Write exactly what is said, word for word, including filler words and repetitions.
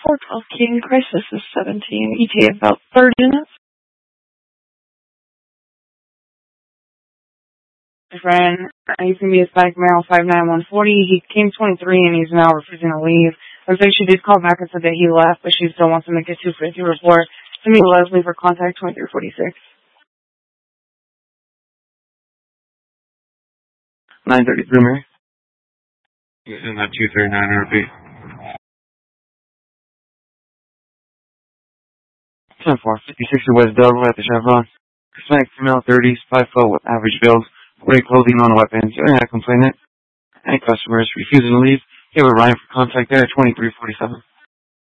four twelve King, crisis is seventeen, E T A about thirty minutes. My friend, he's going to be a psych male, five nine one forty. He came twenty-three and he's now refusing to leave. Looks like she did call back and said that he left, but she still wants to make a two fifty report. To meet Leslie for contact twenty-three forty-six. nine thirty-three, Mary. In that two thirty-nine R P. ten four, fifty-six West Delaware at the Chevron. Hispanic female, thirties, five foot with average build, wearing clothing on weapons. Internet complainant. Any customers refusing to leave? Give a Ryan for contact there at twenty-three forty-seven.